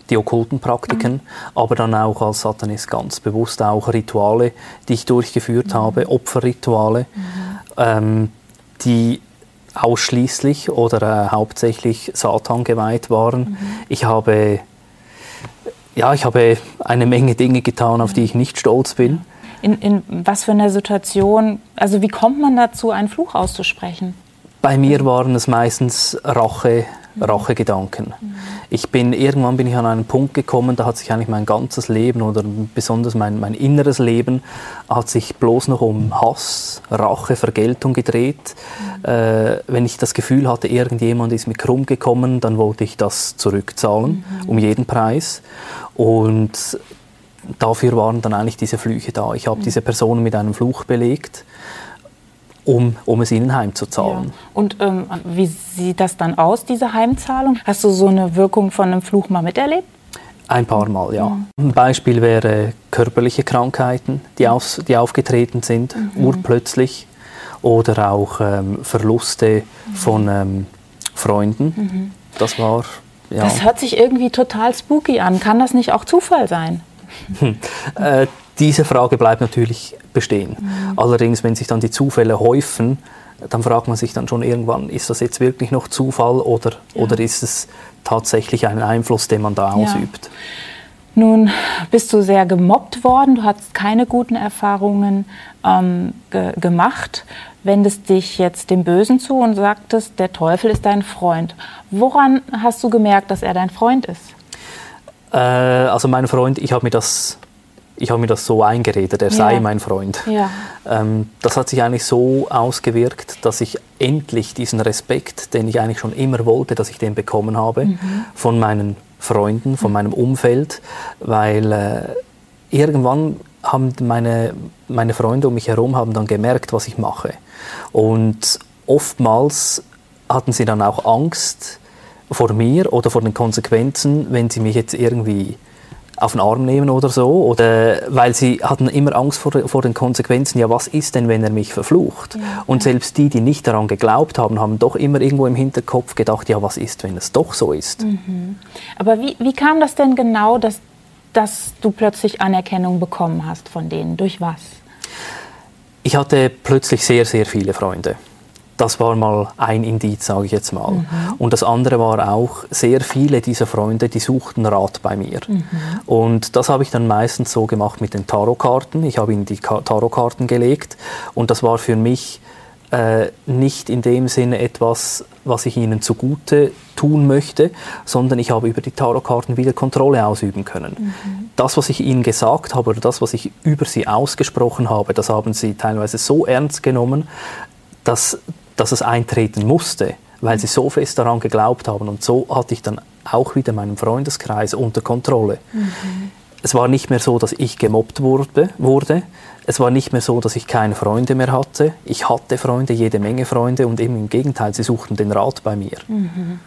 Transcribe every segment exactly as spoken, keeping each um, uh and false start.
die okkulten Praktiken, mhm. aber dann auch als Satanist ganz bewusst auch Rituale, die ich durchgeführt mhm. habe, Opferrituale, mhm. ähm, die ausschließlich oder äh, hauptsächlich Satan geweiht waren. Mhm. Ich habe, ja, ich habe eine Menge Dinge getan, auf die ich nicht stolz bin. In, in was für einer Situation, also wie kommt man dazu, einen Fluch auszusprechen? Bei mir waren es meistens Rache, Rachegedanken. Mhm. Ich bin, irgendwann bin ich an einen Punkt gekommen, da hat sich eigentlich mein ganzes Leben oder besonders mein, mein inneres Leben hat sich bloß noch um Hass, Rache, Vergeltung gedreht. Mhm. Äh, wenn ich das Gefühl hatte, irgendjemand ist mir krumm gekommen, dann wollte ich das zurückzahlen, mhm. um jeden Preis. Und dafür waren dann eigentlich diese Flüche da. Ich habe mhm. diese Personen mit einem Fluch belegt, Um, um es ihnen heimzuzahlen. Ja. Und ähm, wie sieht das dann aus, diese Heimzahlung? Hast du so eine Wirkung von einem Fluch mal miterlebt? Ein paar Mal, ja. Mhm. Ein Beispiel wäre körperliche Krankheiten, die, auf, die aufgetreten sind, mhm. urplötzlich. Oder auch ähm, Verluste mhm. von ähm, Freunden. Mhm. Das war, ja. Das hört sich irgendwie total spooky an. Kann das nicht auch Zufall sein? Hm. Äh, diese Frage bleibt natürlich bestehen. Mhm. Allerdings, wenn sich dann die Zufälle häufen, dann fragt man sich dann schon irgendwann, ist das jetzt wirklich noch Zufall oder, ja. oder ist es tatsächlich ein Einfluss, den man da ausübt? Ja. Nun bist du sehr gemobbt worden, du hast keine guten Erfahrungen ähm, ge- gemacht, wendest dich jetzt dem Bösen zu und sagtest, der Teufel ist dein Freund. Woran hast du gemerkt, dass er dein Freund ist? Äh, also mein Freund, ich habe mir das... Ich habe mir das so eingeredet, er ja. sei mein Freund. Ja. Ähm, das hat sich eigentlich so ausgewirkt, dass ich endlich diesen Respekt, den ich eigentlich schon immer wollte, dass ich den bekommen habe, mhm. von meinen Freunden, von mhm. meinem Umfeld, weil äh, irgendwann haben meine, meine Freunde um mich herum haben dann gemerkt, was ich mache. Und oftmals hatten sie dann auch Angst vor mir oder vor den Konsequenzen, wenn sie mich jetzt irgendwie auf den Arm nehmen oder so, oder weil sie hatten immer Angst vor, vor den Konsequenzen, ja, was ist denn, wenn er mich verflucht? Ja, und ja. selbst die, die nicht daran geglaubt haben, haben doch immer irgendwo im Hinterkopf gedacht, ja, was ist, wenn es doch so ist? Mhm. Aber wie, wie kam das denn genau, dass, dass du plötzlich Anerkennung bekommen hast von denen? Durch was? Ich hatte plötzlich sehr, sehr viele Freunde. Das war mal ein Indiz, sage ich jetzt mal. Mhm. Und das andere war auch, sehr viele dieser Freunde, die suchten Rat bei mir. Mhm. Und das habe ich dann meistens so gemacht mit den Tarotkarten. Ich habe ihnen die Tarotkarten gelegt. Und das war für mich äh, nicht in dem Sinne etwas, was ich ihnen zugute tun möchte, sondern ich habe über die Tarotkarten wieder Kontrolle ausüben können. Mhm. Das, was ich ihnen gesagt habe oder das, was ich über sie ausgesprochen habe, das haben sie teilweise so ernst genommen, dass dass es eintreten musste, weil sie so fest daran geglaubt haben. Und so hatte ich dann auch wieder meinen Freundeskreis unter Kontrolle. Mhm. Es war nicht mehr so, dass ich gemobbt wurde, wurde. Es war nicht mehr so, dass ich keine Freunde mehr hatte. Ich hatte Freunde, jede Menge Freunde und eben im Gegenteil, sie suchten den Rat bei mir. Mhm.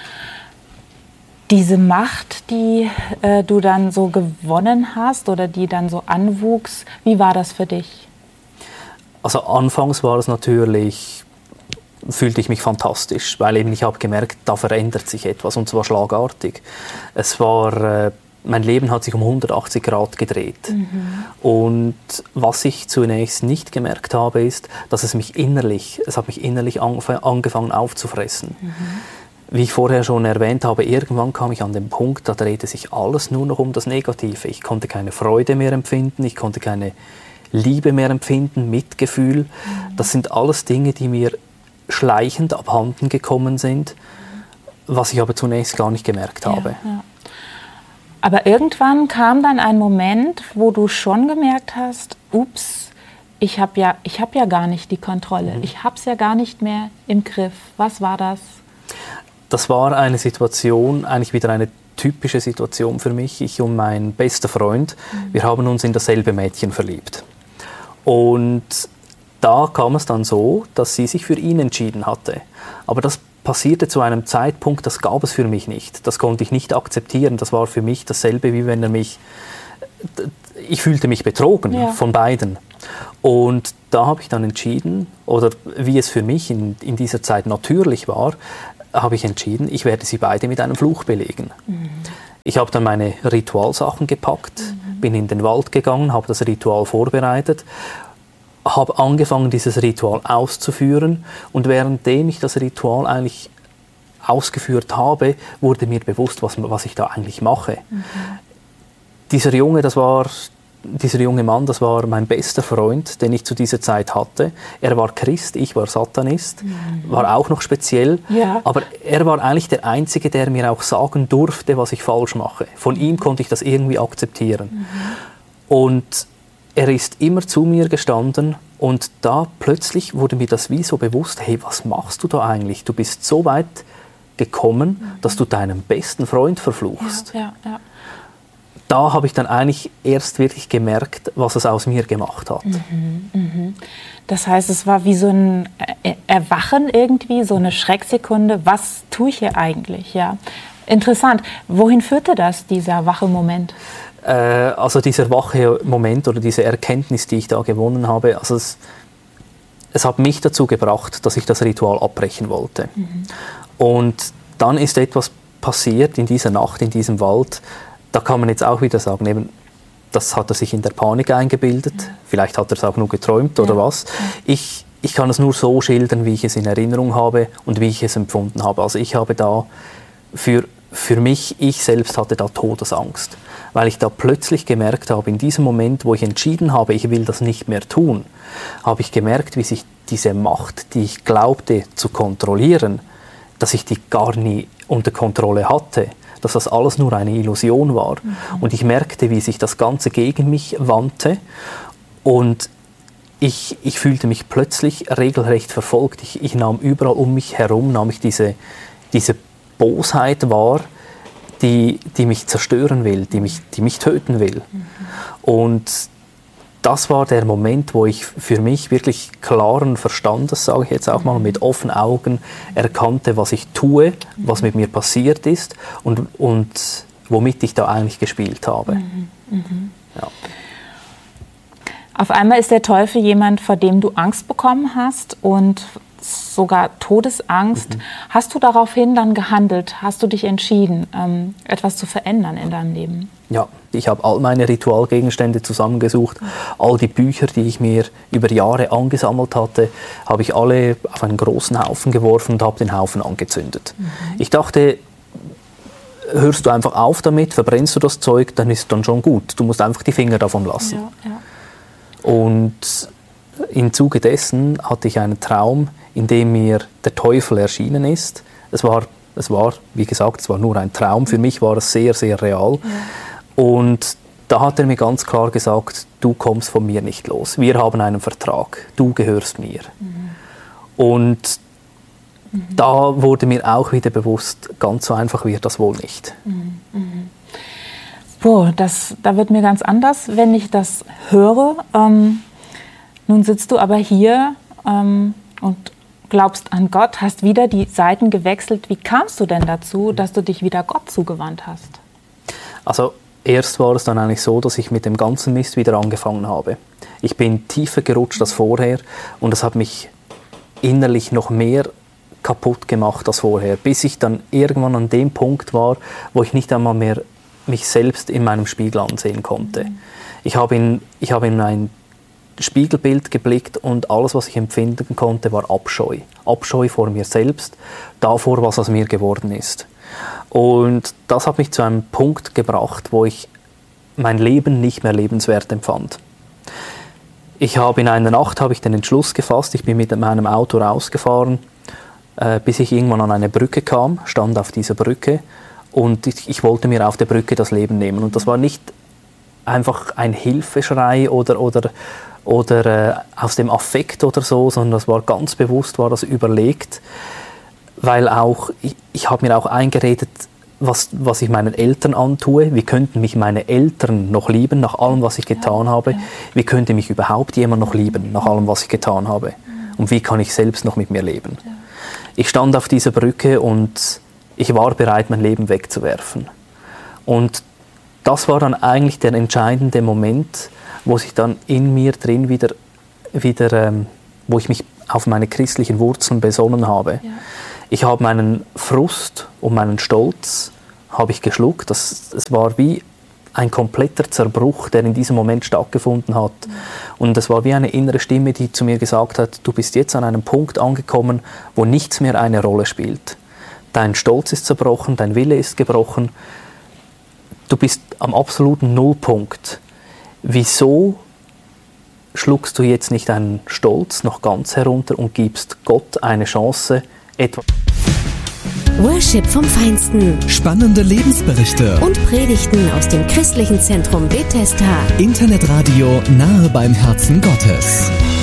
Diese Macht, die äh, du dann so gewonnen hast oder die dann so anwuchs, wie war das für dich? Also anfangs war es natürlich... fühlte ich mich fantastisch, weil eben ich habe gemerkt, da verändert sich etwas und zwar schlagartig. Es war, äh, mein Leben hat sich um hundertachtzig Grad gedreht. Mhm. Und was ich zunächst nicht gemerkt habe, ist, dass es mich innerlich, es hat mich innerlich angef- angefangen aufzufressen. Mhm. Wie ich vorher schon erwähnt habe, irgendwann kam ich an den Punkt, da drehte sich alles nur noch um das Negative. Ich konnte keine Freude mehr empfinden, ich konnte keine Liebe mehr empfinden, Mitgefühl. Mhm. Das sind alles Dinge, die mir schleichend abhanden gekommen sind, was ich aber zunächst gar nicht gemerkt habe. Ja, ja. Aber irgendwann kam dann ein Moment, wo du schon gemerkt hast, ups, ich habe ja, ich hab ja gar nicht die Kontrolle, mhm. ich habe es ja gar nicht mehr im Griff. Was war das? Das war eine Situation, eigentlich wieder eine typische Situation für mich. Ich und mein bester Freund, mhm. wir haben uns in dasselbe Mädchen verliebt. Und da kam es dann so, dass sie sich für ihn entschieden hatte. Aber das passierte zu einem Zeitpunkt, das gab es für mich nicht. Das konnte ich nicht akzeptieren. Das war für mich dasselbe, wie wenn er mich... Ich fühlte mich betrogen ja. von beiden. Und da habe ich dann entschieden, oder wie es für mich in, in dieser Zeit natürlich war, habe ich entschieden, ich werde sie beide mit einem Fluch belegen. Mhm. Ich habe dann meine Ritualsachen gepackt, mhm. bin in den Wald gegangen, habe das Ritual vorbereitet, habe angefangen, dieses Ritual auszuführen und währenddem ich das Ritual eigentlich ausgeführt habe, wurde mir bewusst, was, was ich da eigentlich mache. Mhm. Dieser Junge, das war... Dieser junge Mann, das war mein bester Freund, den ich zu dieser Zeit hatte. Er war Christ, ich war Satanist, mhm. war auch noch speziell. Ja. Aber er war eigentlich der Einzige, der mir auch sagen durfte, was ich falsch mache. Von ihm konnte ich das irgendwie akzeptieren. Mhm. Und er ist immer zu mir gestanden und da plötzlich wurde mir das wie so bewusst, hey, was machst du da eigentlich? Du bist so weit gekommen, mhm. dass du deinen besten Freund verfluchst. Ja, ja, ja. Da habe ich dann eigentlich erst wirklich gemerkt, was es aus mir gemacht hat. Mhm, mhm. Das heißt, es war wie so ein Erwachen irgendwie, so eine Schrecksekunde. Was tue ich hier eigentlich? Ja. Interessant. Wohin führte das, dieser wache Moment? Äh, also dieser wache Moment oder diese Erkenntnis, die ich da gewonnen habe, also es, es hat mich dazu gebracht, dass ich das Ritual abbrechen wollte. Mhm. Und dann ist etwas passiert in dieser Nacht, in diesem Wald. Da kann man jetzt auch wieder sagen, eben, das hat er sich in der Panik eingebildet, ja. Vielleicht hat er es auch nur geträumt oder ja. was. Ich, ich kann es nur so schildern, wie ich es in Erinnerung habe und wie ich es empfunden habe. Also ich habe da, für, für mich, ich selbst hatte da Todesangst, weil ich da plötzlich gemerkt habe, in diesem Moment, wo ich entschieden habe, ich will das nicht mehr tun, habe ich gemerkt, wie sich diese Macht, die ich glaubte zu kontrollieren, dass ich die gar nie unter Kontrolle hatte, dass das alles nur eine Illusion war. Mhm. Und ich merkte, wie sich das Ganze gegen mich wandte und ich, ich fühlte mich plötzlich regelrecht verfolgt. Ich, ich nahm überall um mich herum, nahm ich diese, diese Bosheit wahr, die, die mich zerstören will, die mich, die mich töten will. Mhm. Und das war der Moment, wo ich für mich wirklich klaren Verstandes, sage ich jetzt auch mal, mit offenen Augen erkannte, was ich tue, was mit mir passiert ist und, und womit ich da eigentlich gespielt habe. Mhm. Mhm. Ja. Auf einmal ist der Teufel jemand, vor dem du Angst bekommen hast und sogar Todesangst. Mhm. Hast du daraufhin dann gehandelt? Hast du dich entschieden, ähm, etwas zu verändern in deinem Leben? Ja, ich habe all meine Ritualgegenstände zusammengesucht. All die Bücher, die ich mir über Jahre angesammelt hatte, habe ich alle auf einen großen Haufen geworfen und habe den Haufen angezündet. Mhm. Ich dachte, hörst du einfach auf damit, verbrennst du das Zeug, dann ist dann schon gut. Du musst einfach die Finger davon lassen. Ja, ja. Und im Zuge dessen hatte ich einen Traum, in dem mir der Teufel erschienen ist. Es war, es war, wie gesagt, es war nur ein Traum. Für mich war es sehr, sehr real. Ja. Und da hat er mir ganz klar gesagt, du kommst von mir nicht los. Wir haben einen Vertrag. Du gehörst mir. Mhm. Und mhm. da wurde mir auch wieder bewusst, ganz so einfach wird das wohl nicht. Mhm. Mhm. Boah, das, da wird mir ganz anders, wenn ich das höre. Ähm, nun sitzt du aber hier ähm, und glaubst an Gott, hast wieder die Seiten gewechselt. Wie kamst du denn dazu, dass du dich wieder Gott zugewandt hast? Also erst war es dann eigentlich so, dass ich mit dem ganzen Mist wieder angefangen habe. Ich bin tiefer gerutscht als vorher und es hat mich innerlich noch mehr kaputt gemacht als vorher, bis ich dann irgendwann an dem Punkt war, wo ich nicht einmal mehr mich selbst in meinem Spiegel ansehen konnte. Mhm. Ich habe in, ich habe in ein Spiegelbild geblickt und alles, was ich empfinden konnte, war Abscheu. Abscheu vor mir selbst, davor, was aus mir geworden ist. Und das hat mich zu einem Punkt gebracht, wo ich mein Leben nicht mehr lebenswert empfand. Ich habe in einer Nacht habe ich den Entschluss gefasst, ich bin mit meinem Auto rausgefahren, äh, bis ich irgendwann an eine Brücke kam, stand auf dieser Brücke und ich, ich wollte mir auf der Brücke das Leben nehmen. Und das war nicht einfach ein Hilfeschrei oder, oder, oder äh, aus dem Affekt oder so, sondern das war ganz bewusst, war das überlegt, weil auch, ich, ich habe mir auch eingeredet, was, was ich meinen Eltern antue. Wie könnten mich meine Eltern noch lieben, nach allem, was ich getan ja, habe? Ja. Wie könnte mich überhaupt jemand noch lieben, nach allem, was ich getan habe? Ja. Und wie kann ich selbst noch mit mir leben? Ja. Ich stand auf dieser Brücke und ich war bereit, mein Leben wegzuwerfen. Und das war dann eigentlich der entscheidende Moment, wo sich dann in mir drin wieder, wieder ähm, wo ich mich auf meine christlichen Wurzeln besonnen habe. Ja. Ich habe meinen Frust und meinen Stolz habe ich geschluckt. Das, es war wie ein kompletter Zerbruch, der in diesem Moment stattgefunden hat. Und es war wie eine innere Stimme, die zu mir gesagt hat, du bist jetzt an einem Punkt angekommen, wo nichts mehr eine Rolle spielt. Dein Stolz ist zerbrochen, dein Wille ist gebrochen. Du bist am absoluten Nullpunkt. Wieso schluckst du jetzt nicht deinen Stolz noch ganz herunter und gibst Gott eine Chance, etwas... Worship vom Feinsten. Spannende Lebensberichte. Und Predigten aus dem christlichen Zentrum Bethesda. Internetradio nahe beim Herzen Gottes.